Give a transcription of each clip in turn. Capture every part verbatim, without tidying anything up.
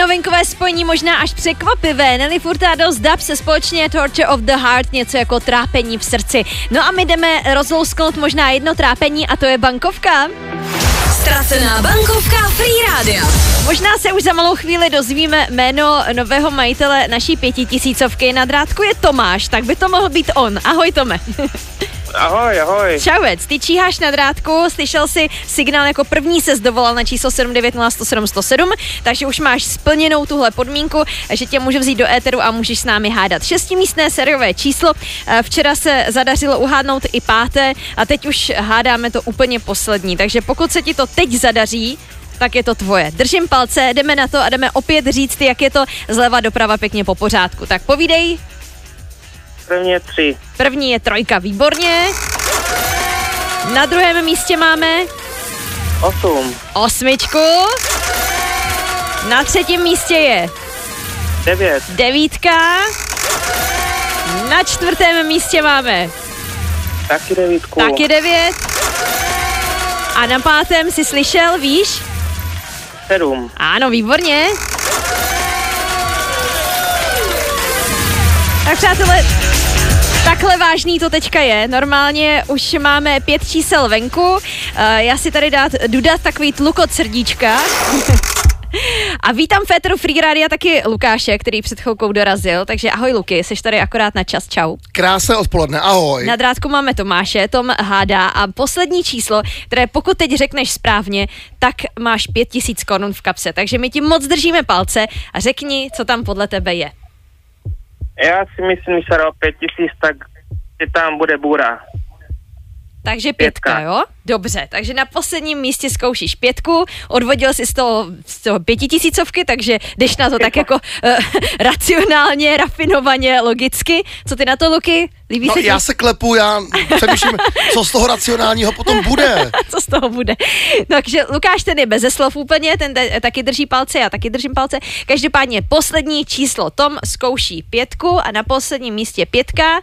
novinkové spojení možná až překvapivé. Nelly Furtado z Dub se společně Torture of the Heart, něco jako trápení v srdci. No a my jdeme rozlousknout možná jedno trápení a to je bankovka. Ztracená bankovka Free Rádia. Možná se už za malou chvíli dozvíme jméno nového majitele naší pětitisícovky. Na drátku je Tomáš, tak by to mohl být on. Ahoj, Tome. Ahoj, ahoj. Čauec, ty číháš na drátku, slyšel jsi signál jako první, se zdovolal na číslo sedm devět nula sto sedm sto sedm, takže už máš splněnou tuhle podmínku, že tě můžu vzít do éteru a můžeš s námi hádat šestimístné sériové číslo. Včera se zadařilo uhádnout i páté a teď už hádáme to úplně poslední, takže pokud se ti to teď zadaří, tak je to tvoje. Držím palce, jdeme na to a jdeme opět říct, jak je to zleva doprava pěkně po pořádku. Tak povídej. První je tři. První je trojka, výborně. Na druhém místě máme Osm. osmičku. Na třetím místě je Devět. devítka. Na čtvrtém místě máme Taky devítku. taky devět. A na pátém si slyšel, víš? Sedm. Ano, výborně. Tak přátelé, takhle vážný to teďka je. Normálně už máme pět čísel venku. Uh, já si tady dát, jdu dát takový tluk od srdíčka. A vítám Féteru Free Rádia taky Lukáše, který před chvilkou dorazil. Takže ahoj Luky, jsi tady akorát na čas, čau. Krásné odpoledne, ahoj. Na drátku máme Tomáše, Tom hádá a poslední číslo, které pokud teď řekneš správně, tak máš pět tisíc korun v kapse. Takže my ti moc držíme palce a řekni, co tam podle tebe je. Já si myslím, že se dalo pět tisíc, tak že tam bude bůra. Takže pětka, pětka, jo? Dobře, takže na posledním místě zkoušíš pětku, odvodil jsi z toho, z toho pětitisícovky, takže jdeš na to tak jako uh, racionálně, rafinovaně, logicky. Co ty na to, Luky? Líbí no se ti? Já se klepu, já přemýšlím, co z toho racionálního potom bude. Co z toho bude? Takže Lukáš ten je beze slov úplně, ten de, taky drží palce, já taky držím palce. Každopádně poslední číslo, Tom zkouší pětku a na posledním místě pětka.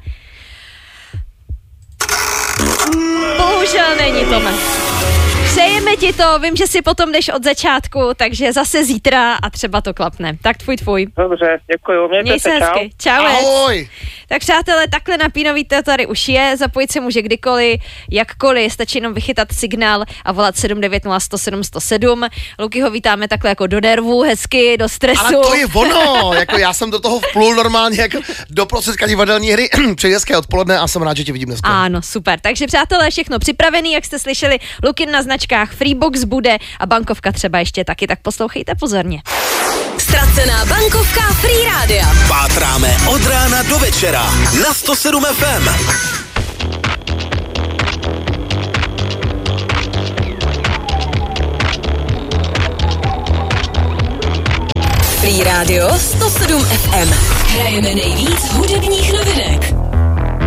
Bohužel není, Tome. Přejeme ti to, vím, že si potom jdeš od začátku, takže zase zítra a třeba to klapne. Tak tvůj, tvůj. Dobře, děkuju, mějte Měj se, se čau. hezky. Čau. Ahoj. Tak přátelé, takhle napínový to tady už je, zapojit se může kdykoliv, jakkoliv, stačí jenom vychytat signál a volat sedm devět nula sto sedm sto sedm. Lukyho vítáme takhle jako do nervů, hezky, do stresu. Ale to je ono, jako já jsem do toho vplul normálně jako do prostředka divadelní hry. Přeji hezké odpoledne a jsem rád, že tě vidím dneska. Ano, super. Takže přátelé, všechno připravený, jak jste slyšeli, Lukin na značkách Freebox bude a bankovka třeba ještě taky, tak poslouchejte pozorně. Ztracená bankovka Free Rádia. Pátráme od rána do večera na sto sedm ef em. Free Radio sto sedm ef em. Hrajeme nejvíc hudebních novinek.